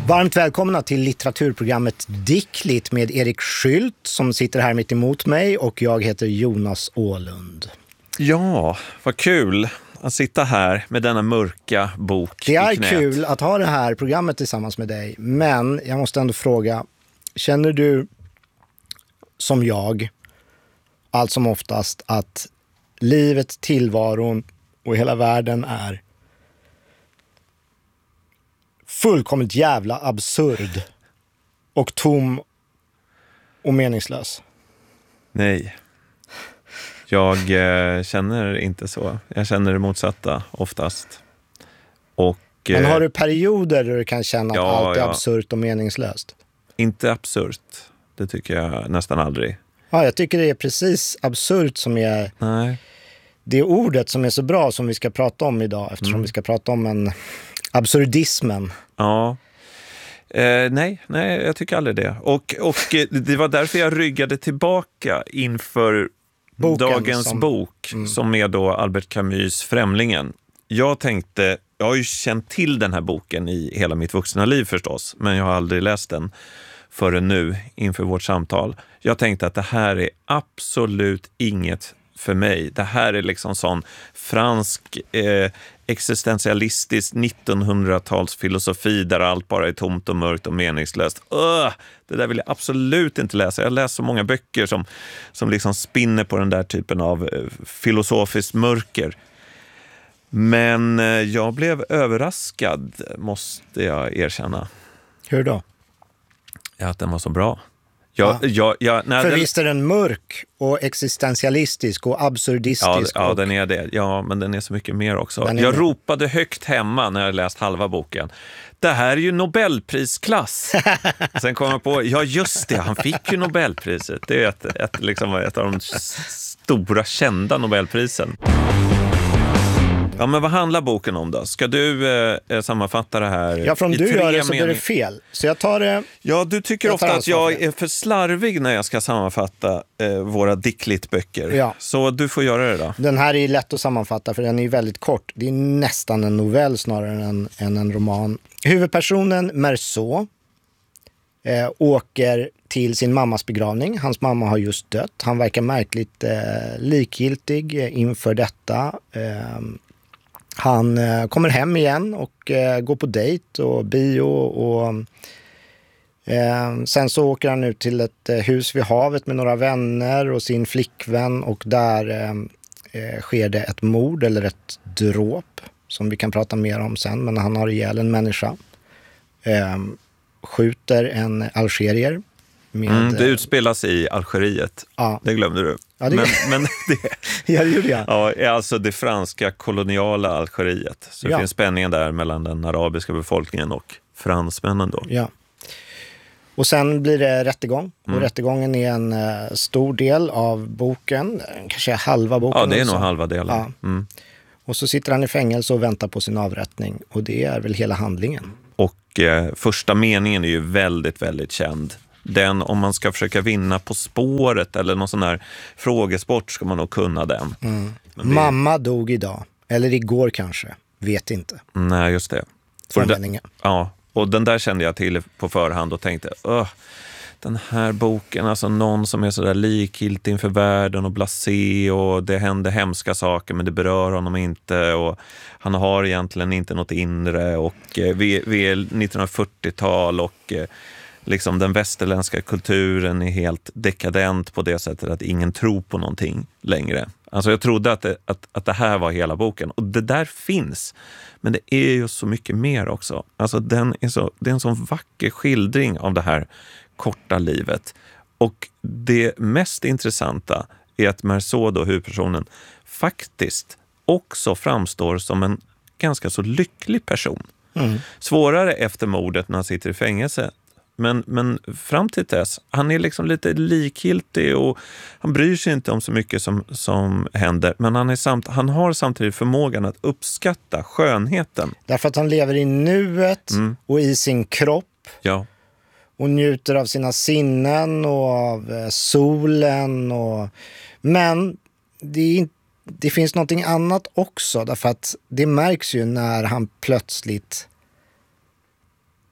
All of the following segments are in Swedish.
Varmt välkomna till litteraturprogrammet Dickligt med Erik Skylt som sitter här mitt emot mig, och jag heter Jonas Åhlund. Ja, vad kul att sitta här med denna mörka bok Det är i knät. kul att ha det här programmet tillsammans med dig, men jag måste ändå fråga, känner du som jag allt som oftast att livet, tillvaron och hela världen är fullkomligt jävla absurd och tom och meningslös? Nej, jag känner inte så. Jag känner det motsatta oftast. Och, men har du perioder där du kan känna att allt är absurt och meningslöst? Inte absurt, det tycker jag nästan aldrig. Ja, jag tycker det är precis absurt som är det ordet som är så bra som vi ska prata om idag, eftersom vi ska prata om en absurdismen. Ja. Nej, jag tycker aldrig det. Och det var därför jag ryggade tillbaka inför dagens bok som är då Albert Camus Främlingen. Jag har ju känt till den här boken i hela mitt vuxna liv förstås, men jag har aldrig läst den förrän nu inför vårt samtal. Jag tänkte att det här är absolut inget för mig. Det här är liksom sån fransk existentialistisk 1900-talsfilosofi där allt bara är tomt och mörkt och meningslöst. Det där vill jag absolut inte läsa. Jag läser så många böcker som liksom spinner på den där typen av filosofiskt mörker. Men jag blev överraskad, måste jag erkänna. Hur då? Ja, att den var så bra. För visst är den mörk och existentialistisk och absurdistisk. Ja, den är det. Ja, men den är så mycket mer också. Jag ropade högt hemma när jag läst halva boken. Det här är ju Nobelprisklass. Sen kom jag på, ja just det, han fick ju Nobelpriset. Det är ett av de stora kända Nobelprisen. Ja, men vad handlar boken om då? Ska du sammanfatta det här? Ja, från du gör det så blir det fel. Så jag tar det. Ja, du tycker ofta att jag är för slarvig när jag ska sammanfatta våra Dickligt-böcker. Ja. Så du får göra det då. Den här är lätt att sammanfatta för den är väldigt kort. Det är nästan en novell snarare än en roman. Huvudpersonen Meursault åker till sin mammas begravning. Hans mamma har just dött. Han verkar märkligt likgiltig inför detta. Han kommer hem igen och går på dejt och bio och sen så åker han ut till ett hus vid havet med några vänner och sin flickvän, och där sker det ett mord eller ett dråp som vi kan prata mer om sen, men han har ihjäl en människa. Skjuter en algerier. Det utspelas i Algeriet. Ja. Det glömde du. Ja, men det gjorde jag. Ja, alltså det franska koloniala Algeriet. Så det finns spänningen där mellan den arabiska befolkningen och fransmännen då. Ja. Och sen blir det rättegång. Och rättegången är en stor del av boken. Kanske halva boken. Ja, det är nog halva delen. Ja. Och så sitter han i fängelse och väntar på sin avrättning. Och det är väl hela handlingen. Och första meningen är ju väldigt, väldigt känd. Den, om man ska försöka vinna På spåret eller någon sån här frågesport, ska man nog kunna den. Mamma dog idag. Eller igår kanske. Vet inte. Nej, just det. Ja, och den där kände jag till på förhand och tänkte, den här boken, alltså någon som är sådär likgiltig inför världen och blasé, och det händer hemska saker men det berör honom inte, och han har egentligen inte något inre, och vi är 1940-tal och liksom den västerländska kulturen är helt dekadent på det sättet att ingen tror på någonting längre. Alltså jag trodde att det här var hela boken, och det där finns, men det är ju så mycket mer också. Alltså det är en sån vacker skildring av det här korta livet. Och det mest intressanta är att Meursault, då, huvudpersonen, faktiskt också framstår som en ganska så lycklig person. Svårare efter mordet när han sitter i fängelse. Men fram till dess, han är liksom lite likgiltig och han bryr sig inte om så mycket som händer. Men han har samtidigt förmågan att uppskatta skönheten. Därför att han lever i nuet och i sin kropp. Ja. Och njuter av sina sinnen och av solen. Men det finns någonting annat också. Därför att det märks ju när han plötsligt tappar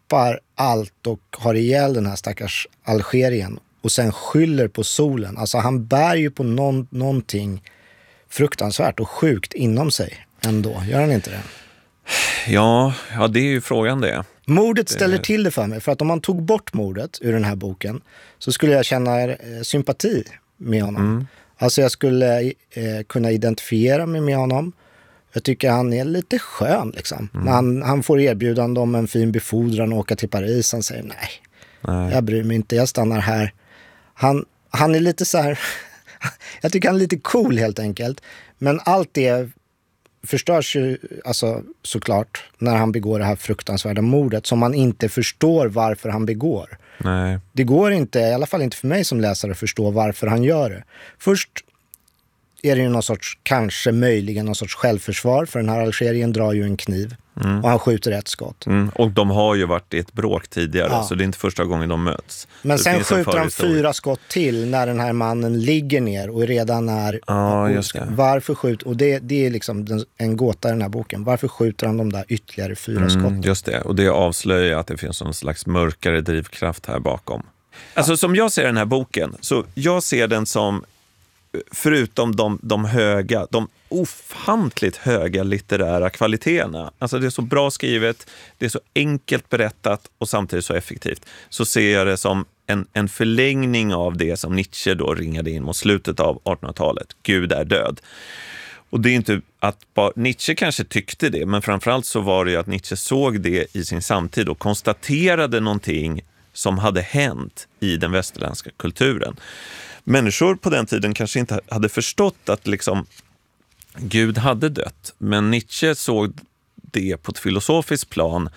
tappar allt och har ihjäl den här stackars Algerien och sen skyller på solen. Alltså han bär ju på någonting fruktansvärt och sjukt inom sig ändå. Gör han inte det? Ja, det är ju frågan det. Mordet ställer till det för mig. För att om man tog bort mordet ur den här boken så skulle jag känna sympati med honom. Alltså jag skulle kunna identifiera mig med honom. Jag tycker han är lite skön liksom. Han får erbjudande om en fin befordran och åka till Paris. Han säger nej, jag bryr mig inte, jag stannar här. Han är lite så här... Jag tycker han är lite cool helt enkelt. Men allt det förstörs ju alltså, såklart när han begår det här fruktansvärda mordet som man inte förstår varför han begår. Nej. Det går inte, i alla fall inte för mig som läsare, att förstå varför han gör det. Först är det ju någon sorts, kanske möjligen någon sorts självförsvar, för den här Algerien drar ju en kniv och han skjuter ett skott. Och de har ju varit i ett bråk tidigare, så det är inte första gången de möts. Men sen skjuter han 4 skott till när den här mannen ligger ner och redan är... Ja, just det. Varför skjuter... Och det är liksom en gåta i den här boken. Varför skjuter han de där ytterligare 4 skott? Just det, och det avslöjar att det finns någon slags mörkare drivkraft här bakom. Alltså som jag ser den här boken, så jag ser den som, förutom de ofantligt höga litterära kvaliteterna, alltså det är så bra skrivet, det är så enkelt berättat och samtidigt så effektivt, så ser jag det som en förlängning av det som Nietzsche då ringade in mot slutet av 1800-talet. Gud är död. Och det är inte att Nietzsche kanske tyckte det, men framförallt så var det ju att Nietzsche såg det i sin samtid och konstaterade någonting som hade hänt i den västerländska kulturen. Människor på den tiden kanske inte hade förstått att liksom Gud hade dött, men Nietzsche såg det på ett filosofiskt plan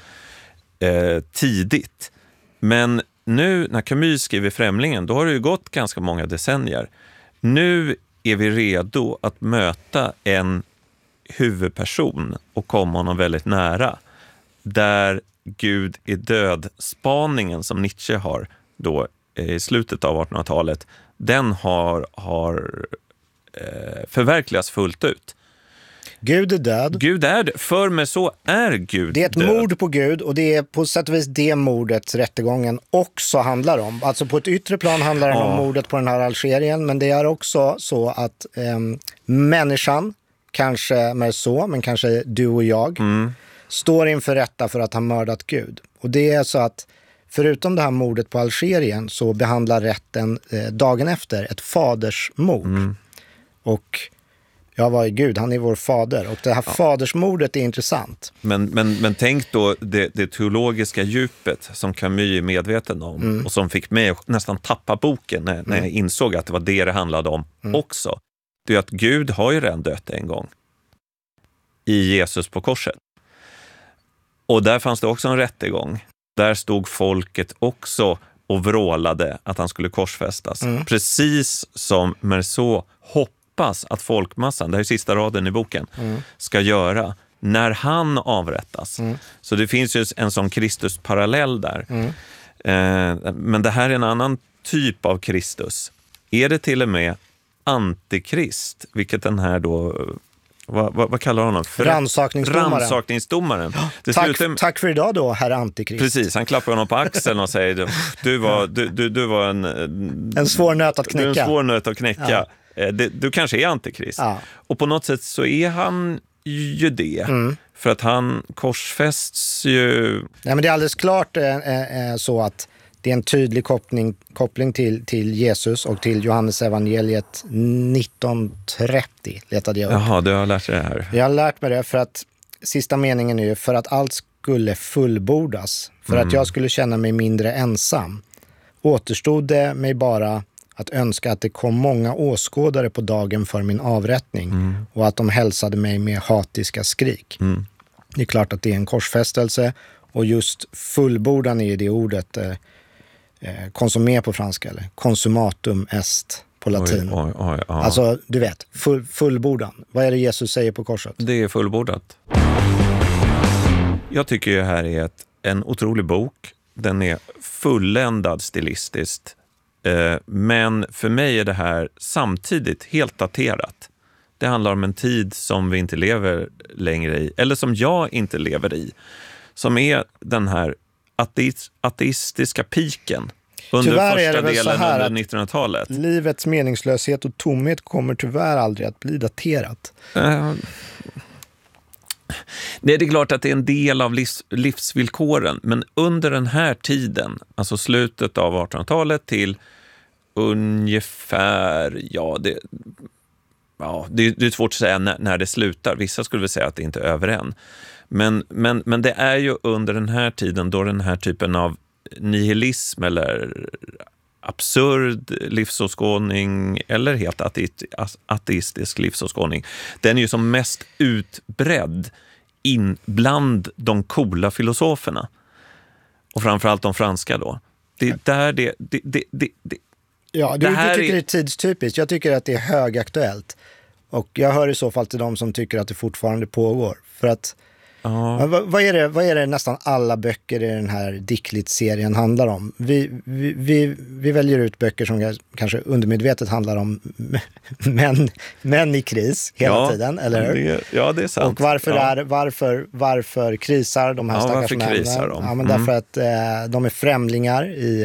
tidigt. Men nu när Camus skriver Främlingen, då har det ju gått ganska många decennier. Nu är vi redo att möta en huvudperson och komma honom väldigt nära, där Gud är död. Spaningen som Nietzsche har då i slutet av 1800-talet, den har förverkligas fullt ut. Gud är död. Gud är död. För mig så är Gud Det är ett död. mord på Gud, och det är på sätt och vis det mordet rättegången också handlar om. Alltså på ett yttre plan handlar det om mordet på den här Algerien, men det är också så att människan, kanske Meursault, men kanske du och jag, står inför rätta för att ha mördat Gud. Och det är så att förutom det här mordet på Algerien så behandlar rätten dagen efter ett fadersmord. Och jag var Gud, han är vår fader. Och det här fadersmordet är intressant. Men tänk då det teologiska djupet som Camus är medveten om och som fick mig att nästan tappa boken när jag insåg att det var det handlade om också. Det är att Gud har ju redan dött en gång i Jesus på korset. Och där fanns det också en rättegång. Där stod folket också och vrålade att han skulle korsfästas. Precis som Meursault hoppas att folkmassan, det här är sista raden i boken, ska göra när han avrättas. Så det finns ju en sån Kristus-parallell där. Men det här är en annan typ av Kristus. Är det till och med antikrist, vilket den här då... Vad kallar honom? Rannsakningsdomaren. Tack för idag då, herr Antikrist. Precis, han klappar honom på axeln och säger du var en svår nöt att knäcka. Du är en svår nöt att knäcka. Ja. Du kanske är antikrist. Ja. Och på något sätt så är han ju det. För att han korsfästs ju... Ja, men det är alldeles klart så att det är en tydlig koppling till Jesus och till Johannes evangeliet 1930 letade jag upp. Jaha, du har lärt dig det här. Jag har lärt mig det för att sista meningen är ju för att allt skulle fullbordas. För att jag skulle känna mig mindre ensam. Återstod det mig bara att önska att det kom många åskådare på dagen för min avrättning. Och att de hälsade mig med hatiska skrik. Det är klart att det är en korsfästelse. Och just fullbordan är ju det ordet... konsumé på franska eller consumatum est på latin. Alltså, du vet, fullbordan. Vad är det Jesus säger på korset? Det är fullbordat. Jag tycker det här är en otrolig bok. Den är fulländad stilistiskt. Men för mig är det här samtidigt helt daterat. Det handlar om en tid som vi inte lever längre i. Eller som jag inte lever i. Som är den här ateistiska piken under tyvärr första delen under 1900-talet. Livets meningslöshet och tomhet kommer tyvärr aldrig att bli daterat. Det är klart att det är en del av livsvillkoren, men under den här tiden, alltså slutet av 1800-talet till ungefär, det är svårt att säga när det slutar. Vissa skulle väl säga att det inte är över än. Men det är ju under den här tiden då den här typen av nihilism eller absurd livsåskådning eller helt ateistisk livsåskådning, den är ju som mest utbredd bland de coola filosoferna. Och framförallt de franska då. Det är där det Ja, du tycker det är tidstypiskt. Jag tycker att det är högaktuellt. Och jag hör i så fall till de som tycker att det fortfarande pågår. För att, vad är det nästan alla böcker i den här Dicklit-serien handlar om? Vi väljer ut böcker som kanske undermedvetet handlar om män i kris hela tiden, eller hur? Ja, det är sant. Och varför krisar de här stackars männen? Ja, men därför att de är främlingar i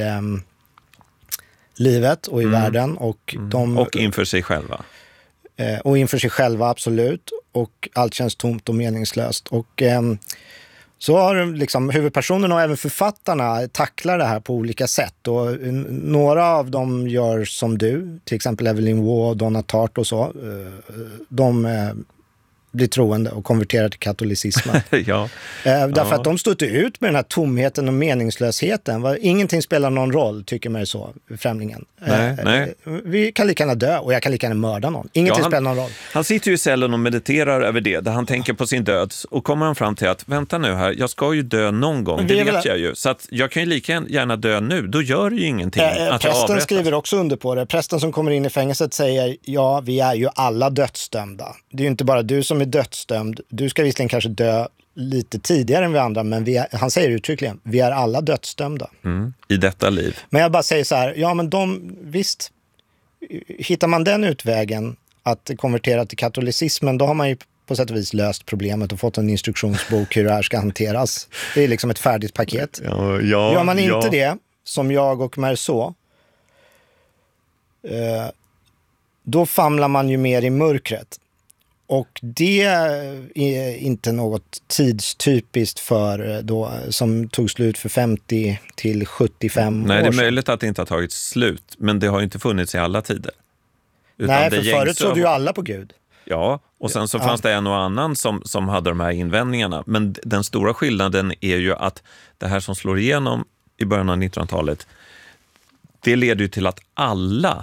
livet och i världen. Och inför sig själva. Och inför sig själva, absolut. Och allt känns tomt och meningslöst. Och så har liksom huvudpersonerna och även författarna tacklar det här på olika sätt. Och några av dem gör som du, till exempel Evelyn Waugh och Donna Tartt och så. De blir troende och konverterar till katolicismen. Därför att de står inte ut med den här tomheten och meningslösheten. Ingenting spelar någon roll, tycker man så, främlingen. Nej. Vi kan lika gärna dö och jag kan lika gärna mörda någon. Ingenting spelar någon roll. Han sitter ju i cellen och mediterar över det, där han tänker på sin död. Och kommer han fram till att, vänta nu här, jag ska ju dö någon gång, det vet jag ju. Så att jag kan ju lika gärna dö nu, då gör det ju ingenting att prästen skriver också under på det. Prästen som kommer in i fängelset säger, ja, vi är ju alla dödsdömda. Det är ju inte bara du som är dödsdömd. Du ska visserligen kanske dö lite tidigare än vi andra, men han säger uttryckligen, vi är alla dödsdömda. I detta liv. Men jag bara säger så här, ja men visst, hittar man den utvägen att konvertera till katolicismen, då har man ju på sätt och vis löst problemet och fått en instruktionsbok hur det här ska hanteras. Det är liksom ett färdigt paket. Gör man inte det, som jag och Merceau, då famlar man ju mer i mörkret. Och det är inte något tidstypiskt för då, som tog slut för 50 till 75 år. Nej, det är möjligt att det inte har tagit slut, men det har ju inte funnits i alla tider. Nej, för förut såg ju alla på Gud. Ja, och sen så fanns det en och annan som hade de här invändningarna. Men den stora skillnaden är ju att det här som slår igenom i början av 1900-talet, det leder ju till att alla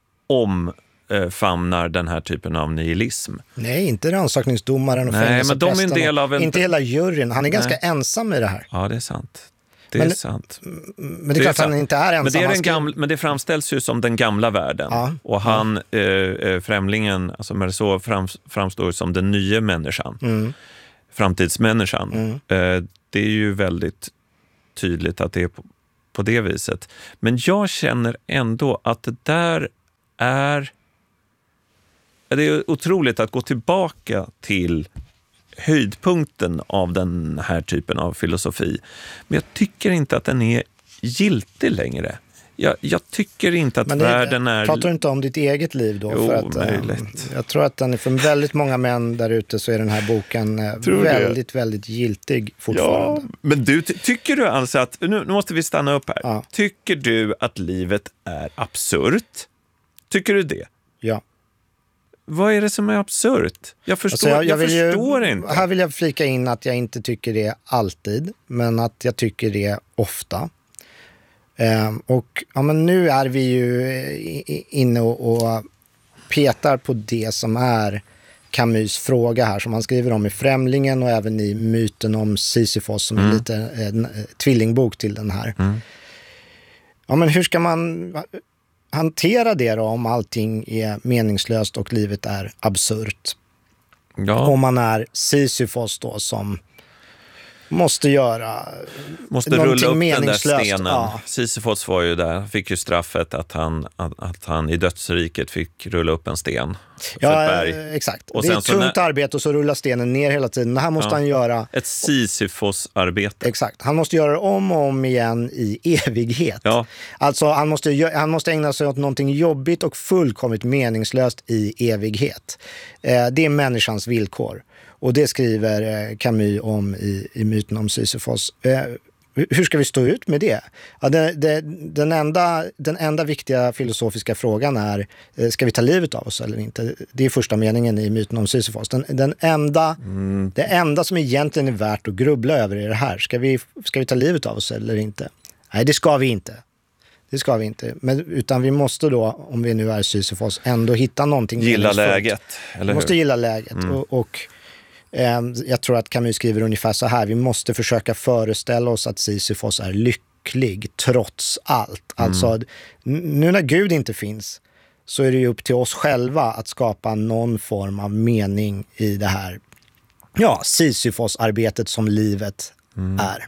famnar den här typen av nihilism. Nej, inte rannsakningsdomaren och fängelseprästen. Men de är en del av inte hela juryn. Han är ganska ensam i det här. Ja, det är sant. Det är sant. Men det är klart att han inte är ensam. Men det framställs ju som den gamla världen. Ja. Och han, främlingen, alltså Merceau, framstår som den nya människan. Framtidsmänniskan. Det är ju väldigt tydligt att det är på det viset. Men jag känner ändå att det där det är otroligt att gå tillbaka till höjdpunkten av den här typen av filosofi. Men jag tycker inte att den är giltig längre. Jag tycker inte att världen är... Pratar du inte om ditt eget liv då? Jo, för att, möjligt. Jag tror att den är för väldigt många män där ute, så är den här boken väldigt giltig fortfarande. Ja, men tycker du alltså att... Nu måste vi stanna upp här. Ja. Tycker du att livet är absurt? Tycker du det? Ja. Vad är det som är absurt? Jag förstår inte. Här vill jag flika in att jag inte tycker det alltid, men att jag tycker det ofta. Och men nu är vi ju inne och petar på det som är Camus fråga här, som han skriver om i Främlingen och även i Myten om Sisyfos, som är lite en tvillingbok till den här. Ja, men hur ska man hantera det då om allting är meningslöst och livet är absurt? Ja. Om man är Sisyfos då, som Måste göra rulla upp den där stenen. Ja. Sisyfos var ju där, fick ju straffet att han i dödsriket fick rulla upp en sten för ett berg. Exakt. Och det är ett tungt arbete och så rullar stenen ner hela tiden. Det här måste han göra. Ett Sisyfos-arbete. Exakt. Han måste göra det om och om igen i evighet. Ja. Alltså han måste ägna sig åt någonting jobbigt och fullkomligt meningslöst i evighet. Det är människans villkor. Och det skriver Camus om i myten om Sisyfos. Hur ska vi stå ut med det? Ja, den enda viktiga filosofiska frågan är, ska vi ta livet av oss eller inte? Det är första meningen i myten om Sisyfos. Det enda som egentligen är värt att grubbla över är det här. Ska vi ta livet av oss eller inte? Nej, det ska vi inte. Det ska vi inte. Utan vi måste då, om vi nu är Sisyfos, ändå hitta någonting. Gilla läget, eller hur? Vi måste gilla läget. Och jag tror att Camus skriver ungefär så här: vi måste försöka föreställa oss att Sisyfos är lycklig trots allt. Alltså, nu när Gud inte finns så är det ju upp till oss själva att skapa någon form av mening i det här Sisyfos-arbetet som livet är.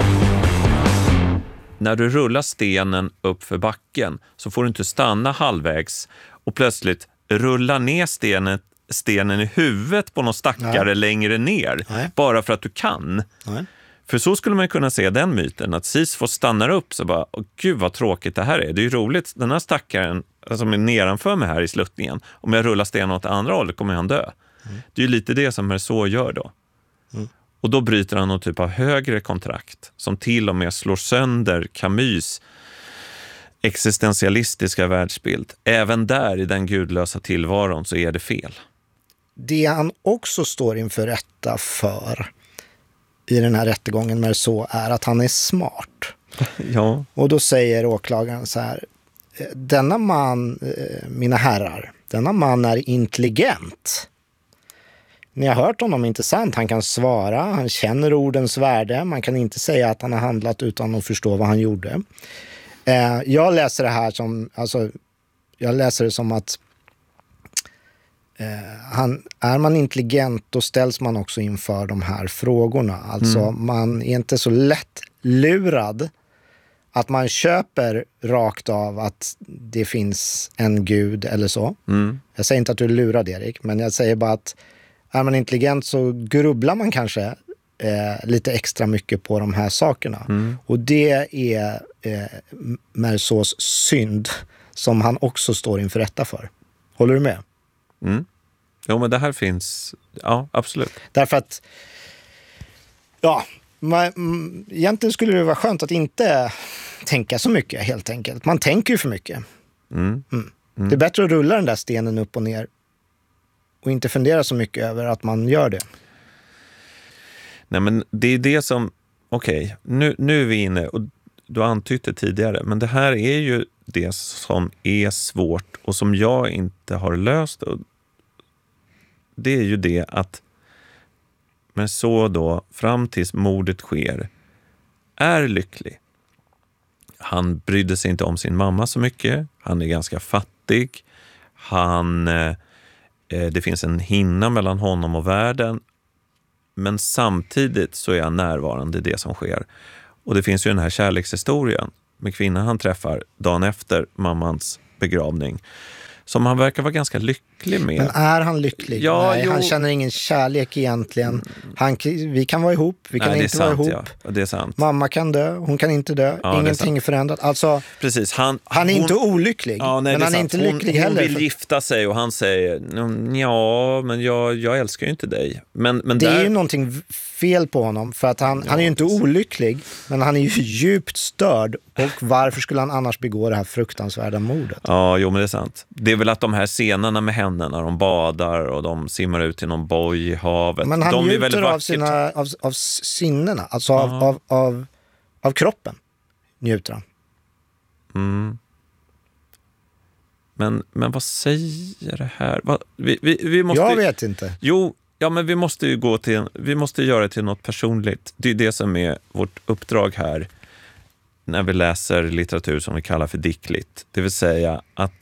När du rullar stenen upp för backen så får du inte stanna halvvägs och plötsligt rulla ner stenen i huvudet på någon stackare längre ner. Bara för att du kan. För så skulle man kunna se den myten, att Sisyfos stannar upp så bara, gud vad tråkigt det här är. Det är ju roligt, den här stackaren som är nedanför mig här i sluttningen, om jag rullar stenen åt andra hållet kommer han dö. Det är ju lite det som Merceau gör då. Och då bryter han någon typ av högre kontrakt som till och med slår sönder Camus existentialistiska världsbild. Även där i den gudlösa tillvaron så är det fel. Det han också står inför rätta för i den här rättegången med så är att han är smart. Ja. Och då säger åklagaren så här: denna man, mina herrar, denna man är intelligent. Ni har hört honom, inte sant? Han kan svara, han känner ordens värde. Man kan inte säga att han har handlat utan att förstå vad han gjorde. Jag läser det här som, jag läser det som att är man intelligent då ställs man också inför de här frågorna. Alltså man är inte så lätt lurad att man köper rakt av att det finns en gud eller så. Jag säger inte att du är lurad, Erik, men jag säger bara att är man intelligent så grubblar man kanske lite extra mycket på de här sakerna. Och det är Merceaus synd som han också står inför rätta för. Håller du med? Jo, men det här finns, ja, absolut. Därför att, egentligen skulle det vara skönt att inte tänka så mycket, helt enkelt. Man tänker ju för mycket. Det är bättre att rulla den där stenen upp och ner och inte fundera så mycket över att man gör det. Nej, men det är det som, okej, nu är vi inne, och du har antytt det tidigare, men det här är ju det som är svårt och som jag inte har löst. Och det är ju det att men så då, fram tills mordet sker, är lycklig. Han brydde sig inte om sin mamma så mycket. Han är ganska fattig. Det finns en hinna mellan honom och världen. Men samtidigt så är han närvarande i det som sker. Och det finns ju den här kärlekshistorien med kvinnan han träffar dagen efter mammans begravning, som han verkar vara ganska lycklig med. Men är han lycklig? Ja, nej, han känner ingen kärlek egentligen. Vi kan vara ihop, vi kan inte vara ihop. Ja, det är sant. Mamma kan dö, hon kan inte dö. Ja, ingenting är förändrat. Alltså, precis, han är inte olycklig, ja, nej, men han är inte lycklig heller. Hon vill gifta sig och han säger, ja, men jag älskar ju inte dig. Men det är ju någonting fel på honom, för att han är ju inte olycklig, men han är ju djupt störd. Och varför skulle han annars begå det här fruktansvärda mordet? Ja, jo, men det är sant. Det är väl att de här scenerna med henne när de badar och de simmar ut i någon boj i havet. Men han njuter av sinnena, alltså av kroppen njuter han. Men vad säger det här? Vi måste, jag vet inte. Jo, ja, men vi måste ju vi måste göra det till något personligt. Det är det som är vårt uppdrag här när vi läser litteratur som vi kallar för diktligt. Det vill säga att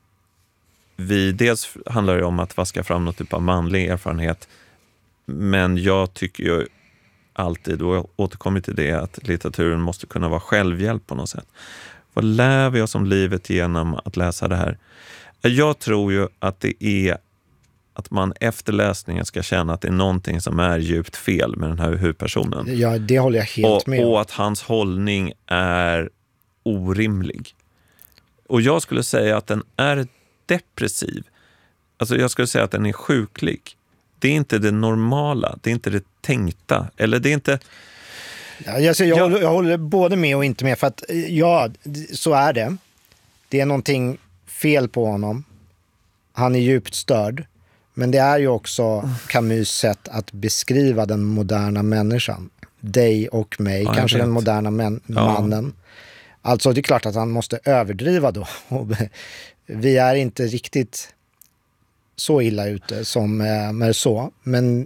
dels handlar det om att vaska fram något typ av manlig erfarenhet, men jag tycker ju alltid, och jag återkommer till det, att litteraturen måste kunna vara självhjälp på något sätt. Vad lär vi oss om livet genom att läsa det här? Jag tror ju att det är att man efter läsningen ska känna att det är någonting som är djupt fel med den här huvudpersonen. Ja, det håller jag helt med om. Och att hans hållning är orimlig. Och jag skulle säga att den är depressiv. Alltså jag skulle säga att den är sjuklig. Det är inte det normala, det är inte det tänkta. Eller det är inte... Ja, jag håller både med och inte med, för att så är det. Det är någonting fel på honom. Han är djupt störd. Men det är ju också Camus sätt att beskriva den moderna människan. Dig och mig, kanske den moderna mannen. Alltså det är klart att han måste överdriva då. Vi är inte riktigt så illa ute som med så. Men...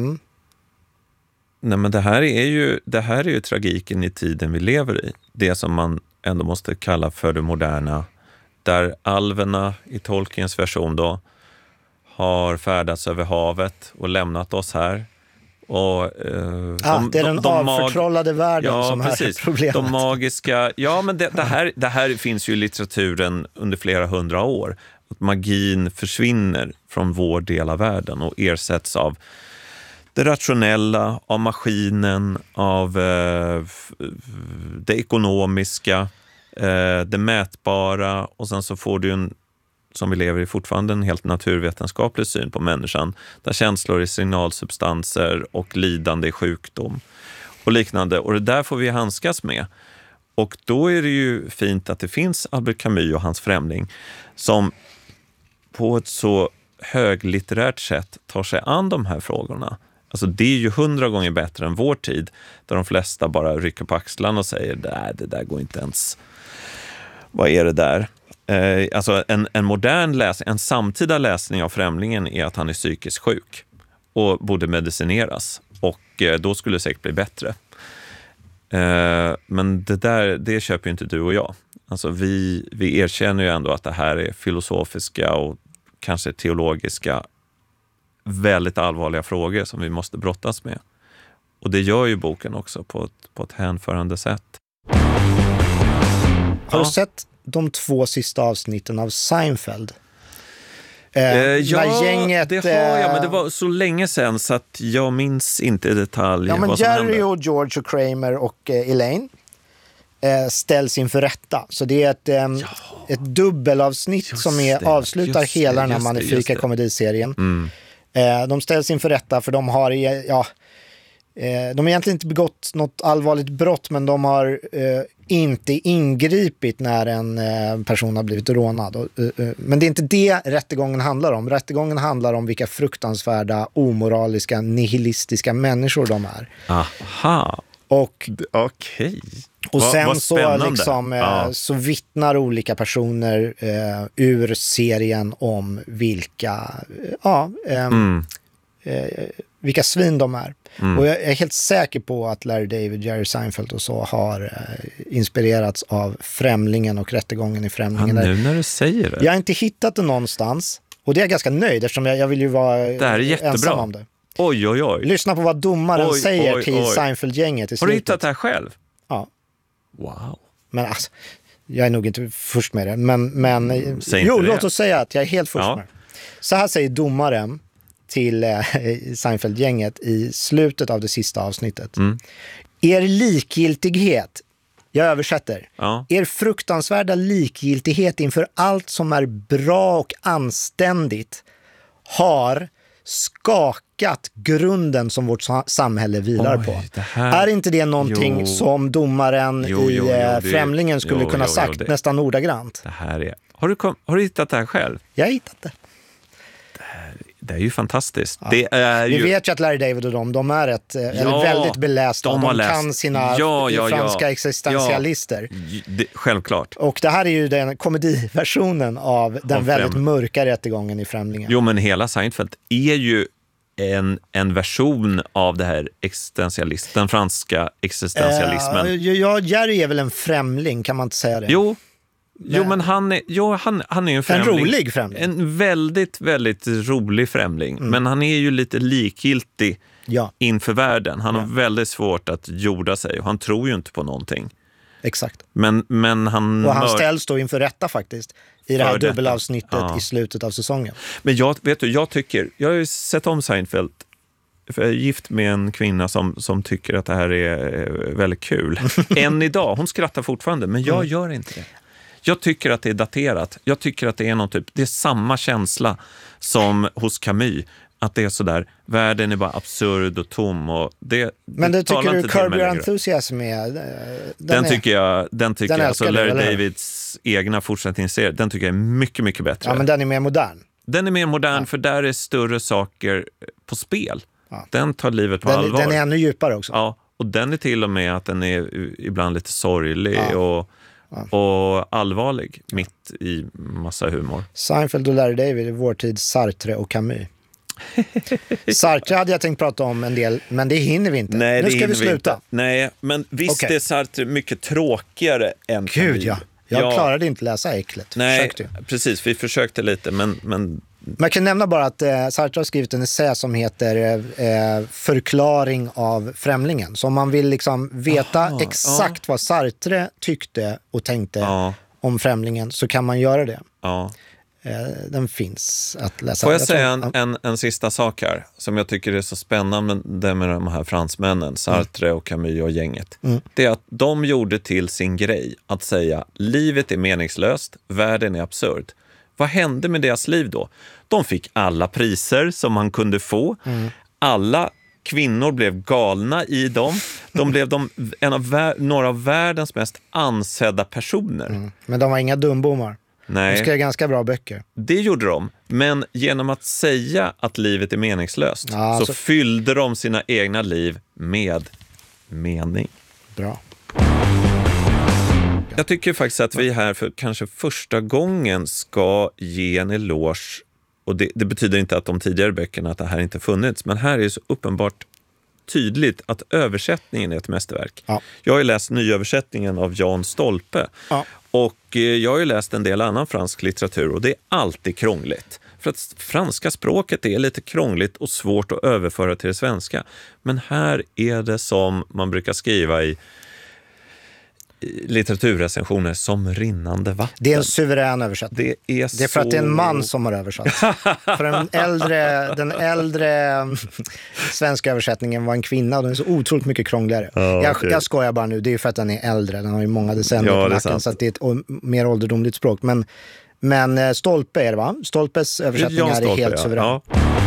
Nej, men det här är ju tragiken i tiden vi lever i. Det som man ändå måste kalla för det moderna. Där alverna i Tolkiens version då har färdats över havet och lämnat oss här. Och, det är den avförtrollade världen som precis, är problemet. De magiska... Ja, men det här finns ju i litteraturen under flera hundra år. Att magin försvinner från vår del av världen och ersätts av det rationella, av maskinen, av det ekonomiska, det mätbara, och sen så får du som vi lever i fortfarande, en helt naturvetenskaplig syn på människan, där känslor är signalsubstanser och lidande är sjukdom och liknande. Och det där får vi handskas med. Och då är det ju fint att det finns Albert Camus och hans Främling som på ett så höglitterärt sätt tar sig an de här frågorna. Alltså det är ju 100 gånger bättre än vår tid, där de flesta bara rycker på axlarna och säger det där går inte ens. Vad är det där? Alltså en modern läsning, en samtida läsning av Främlingen är att han är psykiskt sjuk och borde medicineras, och då skulle det säkert bli bättre. Men det köper ju inte du och jag. Alltså vi erkänner ju ändå att det här är filosofiska och kanske teologiska väldigt allvarliga frågor som vi måste brottas med. Och det gör ju boken också på ett hänförande sätt. Har du sett de 2 sista avsnitten av Seinfeld? Gänget, det har jag, men det var så länge sedan så att jag minns inte i detalj men vad som Jerry hände. och George och Kramer och Elaine ställs inför rätta. Så det är ett dubbelavsnitt som avslutar hela den här magnifika komediserien. De ställs inför rätta för de har de har egentligen inte begått något allvarligt brott, men de har inte ingripit när en person har blivit rånad. Men det är inte det rättegången handlar om. Rättegången handlar om vilka fruktansvärda, omoraliska, nihilistiska människor de är. Aha. Och okej. Och sen så vittnar olika personer ur serien om vilka vilka svin de är. Och jag är helt säker på att Larry David, Jerry Seinfeld och så har inspirerats av Främlingen och rättegången i Främlingen. Nu när du säger det. Jag har inte hittat det någonstans, och det är jag ganska nöjd eftersom jag vill ju vara ensam om det. Oj. Lyssna på vad domaren säger till Seinfeld-gänget i slutet. Har du hittat det här själv? Ja. Wow. Men alltså, jag är nog inte först med det. Men låt oss säga att jag är helt först med det. Så här säger domaren till Seinfeld-gänget i slutet av det sista avsnittet. Er likgiltighet, jag översätter, er fruktansvärda likgiltighet inför allt som är bra och anständigt har skakat grunden som vårt samhälle vilar på. Är inte det någonting som domaren i Främlingen skulle kunna sagt nästan ordagrant? Det här är... Har du hittat det här själv? Jag har hittat det. Det är ju fantastiskt. Ja. Det är Vi vet ju att Larry David och de är väldigt belästa. De kan sina franska existentialister. Självklart. Och det här är ju den komediversionen av den väldigt mörka rättegången i Främlingen. Jo, men hela Seinfeld är ju en version av det här den franska existentialismen. Jerry är väl en främling, kan man inte säga det? Jo, Jo, men han är ju en främling. En rolig främling. En väldigt, väldigt rolig främling. Men han är ju lite likgiltig inför världen. Han har väldigt svårt att jorda sig och han tror ju inte på någonting. Exakt. Men han ställs då inför rätta faktiskt i det här dubbelavsnittet i slutet av säsongen. Men jag har ju sett om Seinfeld. För jag är gift med en kvinna som tycker att det här är väldigt kul. Än idag, hon skrattar fortfarande, men jag gör inte det. Jag tycker att det är daterat. Jag tycker att det är någon det är samma känsla som hos Camus. Att det är sådär, världen är bara absurd och tom. Och men det tycker du Curb Your Enthusiasm är? Den tycker jag alltså Larry Davids egna fortsättningsserie, den tycker jag är mycket, mycket bättre. Ja, men den är mer modern. Den är mer modern för där är större saker på spel. Ja. Den tar livet på allvar. Den är ännu djupare också. Ja, och den är till och med att den är ibland lite sorglig och allvarlig mitt i massa humor. Seinfeld och Larry David är vår tid Sartre och Camus. Sartre hade jag tänkt prata om en del, men det hinner vi inte. Nej, nu ska vi sluta. Inte. Nej, men visst är Sartre mycket tråkigare än Camus. Gud, jag klarade inte läsa äcklet. Nej, precis. Vi försökte lite, men man kan nämna bara att Sartre har skrivit en essä som heter Förklaring av främlingen. Så om man vill liksom veta exakt vad Sartre tyckte och tänkte om främlingen så kan man göra det. Ja. Den finns att läsa. Får jag säga en sista sak här som jag tycker är så spännande med de här fransmännen, Sartre och Camus och gänget. Det är att de gjorde till sin grej att säga livet är meningslöst, världen är absurd. Vad hände med deras liv då? De fick alla priser som man kunde få. Alla kvinnor blev galna i dem. De blev några av världens mest ansedda personer. Men de var inga dumbommar. Nej. De skrev ganska bra böcker. Det gjorde de. Men genom att säga att livet är meningslöst så fyllde de sina egna liv med mening. Bra. Jag tycker faktiskt att vi här för kanske första gången ska ge en eloge. Och det betyder inte att de tidigare böckerna att det här inte funnits. Men här är det så uppenbart tydligt att översättningen är ett mästerverk. Ja. Jag har ju läst nyöversättningen av Jan Stolpe. Ja. Och jag har ju läst en del annan fransk litteratur och det är alltid krångligt. För att franska språket är lite krångligt och svårt att överföra till det svenska. Men här är det som man brukar skriva i litteraturrecensioner som rinnande vatten. Det är en suverän översättning. Det är för att det är en man som har översatt. För den äldre svenska översättningen var en kvinna och den är så otroligt mycket krångligare. Jag skojar bara nu, det är ju för att den är äldre. Den har ju många decennier på nacken så att det är ett mer ålderdomligt språk. Men Stolpe är det, va? Stolpes översättningar är helt suverän. Ja.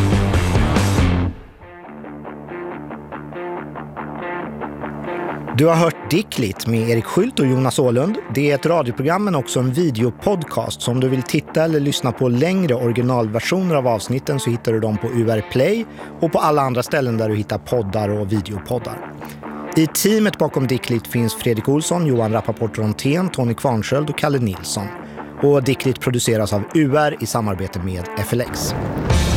Du har hört Dickligt med Erik Skylt och Jonas Åhlund. Det är ett radioprogram men också en videopodcast. Så om du vill titta eller lyssna på längre originalversioner av avsnitten så hittar du dem på UR Play och på alla andra ställen där du hittar poddar och videopoddar. I teamet bakom Dickligt finns Fredrik Olsson, Johan Rappaport Rontén, Tony Kvarnsköld och Kalle Nilsson. Och Dickligt produceras av UR i samarbete med FLX.